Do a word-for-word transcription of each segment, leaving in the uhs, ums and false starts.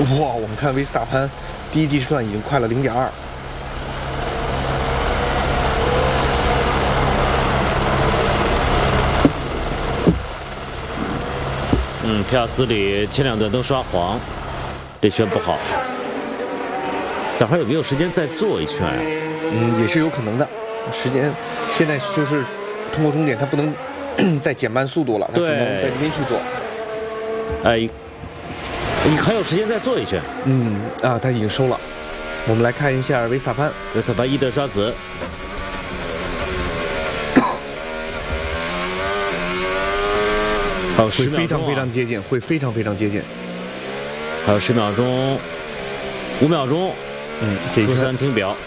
哇，我们看维斯塔潘第一计时段已经快了零点二。 嗯，皮亚斯里前两段都刷黄，这圈不好。等会儿有没有时间再做一圈？ 嗯，也是有可能的。时间现在就是通过终点，它不能再减慢速度了，它只能在这边去做。 哎，你还有时间再做一圈？ 嗯啊，他已经收了。我们来看一下维斯塔潘， 维斯塔潘伊德刷子。还有十秒钟、啊， 会非常非常接近，会非常非常接近。 还有十秒钟，五秒钟。 嗯，这一周三听表，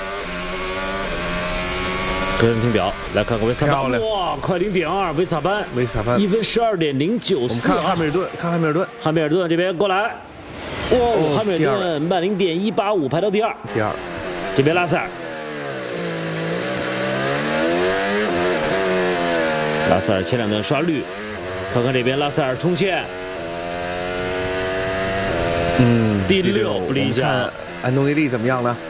周三听表，来看看维斯塔潘。哇，快零点二，维斯塔潘， 维斯塔潘一分十二点零九四。 我们看汉密尔顿，看汉密尔顿， 汉密尔顿这边过来。哇、哦，汉密尔顿慢零点一八五排到第二。 第二， 这边拉塞尔。拉塞尔前两段刷绿。看看这边拉塞尔冲线， 嗯， 第六不理想。 安东尼利怎么样呢？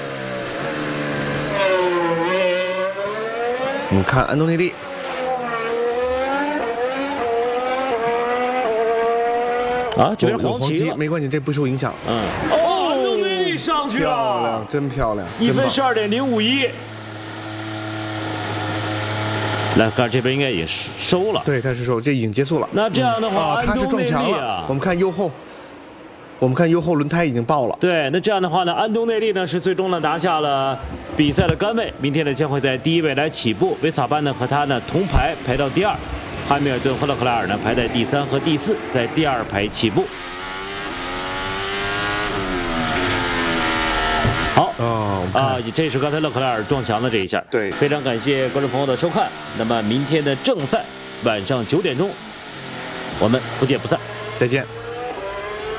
我们看安东尼利， 啊，这边黄旗没关系，这不受影响。 嗯，哦，安东尼利上去了， 漂亮，真漂亮， 一分十二点零五一。来看这边应该也是收了， 对，他是收，这已经结束了。 那这样的话， 啊，他是撞墙了。我们看右后，我们看右后轮胎已经爆了。 对，那这样的话呢，安东内利呢是最终呢拿下了比赛的杆位，明天呢将会在第一位来起步。维斯塔潘呢和他呢同排排到第二，汉密尔顿和勒克莱尔呢排在第三和第四，在第二排起步。好哦啊，这是刚才勒克莱尔撞墙的这一下。 对， 非常感谢观众朋友的收看。那么明天的正赛晚上九点钟，我们不见不散。 再见。